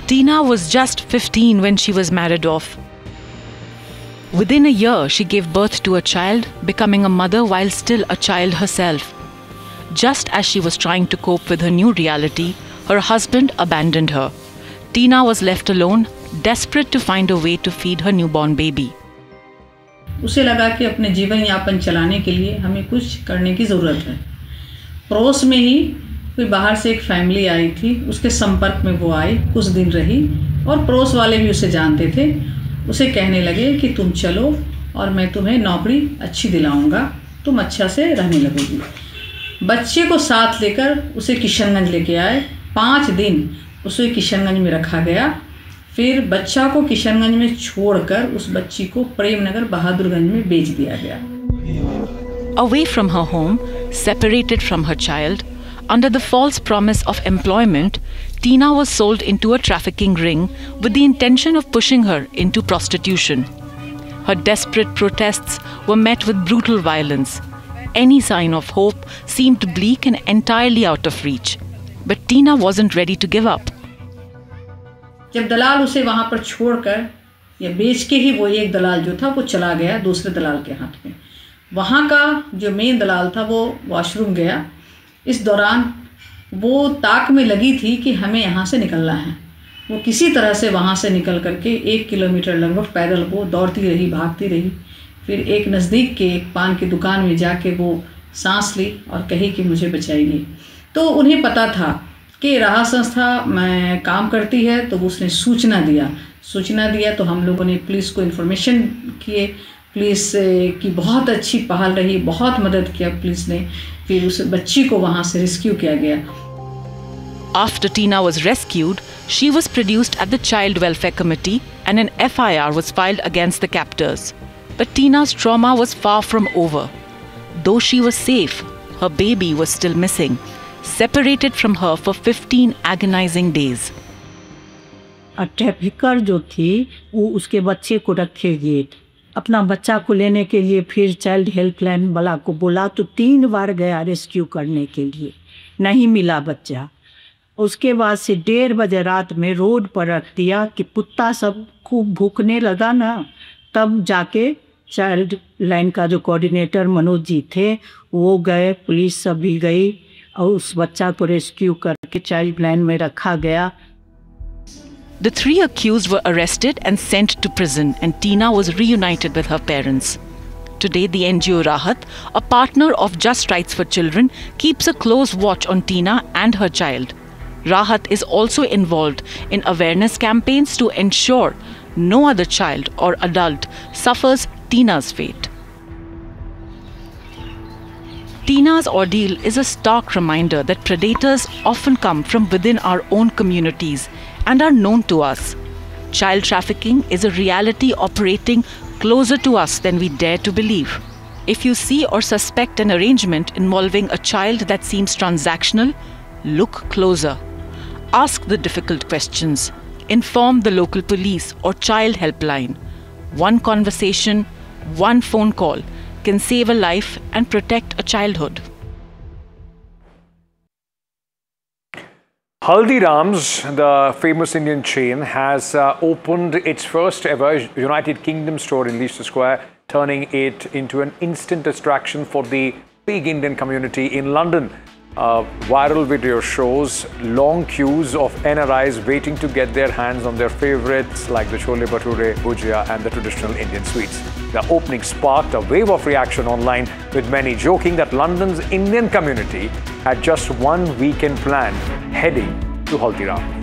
Tina was just 15 when she was married off. Within a year, she gave birth to a child, becoming a mother while still a child herself. Just as she was trying to cope with her new reality, her husband abandoned her. Tina was left alone, desperate to find a way to feed her newborn baby. उसे लगा कि अपने जीवन यापन चलाने के लिए हमें कुछ करने की ज़रूरत है। पड़ोस में ही कोई बाहर से एक फैमिली आई थी, उसके संपर्क में वो आई, कुछ दिन रही और पड़ोस वाले भी उसे जानते थे। उसे कहने लगे कि तुम चलो और मैं तुम्हें नौकरी अच्छी दिलाऊंगा, तुम अच्छा से रहने लगोगी। बच्चे को साथ लेकर उसे किशनगंज लेके आए। 5 दिन उसे किशनगंज में रखा गया। फिर बच्चा को किशनगंज में छोड़कर उस बच्ची को प्रेमनगर बहादुरगंज में बेच दिया गया। Away from her home, separated from her child, under the false promise of employment, Tina was sold into a trafficking ring with the intention of pushing her into prostitution. Her desperate protests were met with brutal violence. Any sign of hope seemed bleak and entirely out of reach. But Tina wasn't ready to give up. जब दलाल उसे वहाँ पर छोड़कर या बेच के ही वो एक दलाल जो था वो चला गया दूसरे दलाल के हाथ में। वहाँ का जो मेन दलाल था वो वॉशरूम गया। इस दौरान वो ताक में लगी थी कि हमें यहाँ से निकलना है। वो किसी तरह से वहाँ से निकल करके 1 किलोमीटर लगभग पैदल वो दौड़ती रही, भागती रही। फिर एक नज़दीक के एक पान की दुकान में जाके वो सांस ली और कही कि मुझे बचाइए। तो उन्हें पता था कि राह संस्था में काम करती है, तो उसने सूचना दिया तो हम लोगों ने पुलिस को इन्फॉर्मेशन किए। पुलिस की बहुत अच्छी पहल रही, बहुत मदद किया पुलिस ने। फिर उस बच्ची को वहाँ से रेस्क्यू किया गया। After Tina was rescued, she was produced at the Child Welfare Committee and an FIR was filed against the captors. But Tina's trauma was far from over. Though she was safe, her baby was still missing, separated from her for 15 agonizing days. Trafficker जो थी वो उसके बच्चे को रखे gate. अपना बच्चा को लेने के लिए फिर चाइल्ड हेल्पलाइन वाला को बोला तो 3 बार गया रेस्क्यू करने के लिए, नहीं मिला बच्चा। उसके बाद से 1:30 बजे रात में रोड पर रख दिया कि कुत्ता सब खूब भूखने लगा ना, तब जाके चाइल्ड लाइन का जो कोऑर्डिनेटर मनोज जी थे वो गए, पुलिस सब भी गई और उस बच्चा को रेस्क्यू करके चाइल्ड लाइन में रखा गया। The 3 accused were arrested and sent to prison, and Tina was reunited with her parents. Today, the NGO Rahat, a partner of Just Rights for Children, keeps a close watch on Tina and her child. Rahat is also involved in awareness campaigns to ensure no other child or adult suffers Tina's fate. Tina's ordeal is a stark reminder that predators often come from within our own communities and are known to us. Child trafficking is a reality operating closer to us than we dare to believe. If you see or suspect an arrangement involving a child that seems transactional, look closer. Ask the difficult questions. Inform the local police or child helpline. One conversation, one phone call can save a life and protect a childhood. Haldiram's, the famous Indian chain, has opened its first ever United Kingdom store in Leicester Square, turning it into an instant attraction for the big Indian community in London. Viral video shows long queues of NRIs waiting to get their hands on their favorites like the chole bhature, bhujia and the traditional Indian sweets. The opening sparked a wave of reaction online, with many joking that London's Indian community had just one weekend planned heading to Haldiram.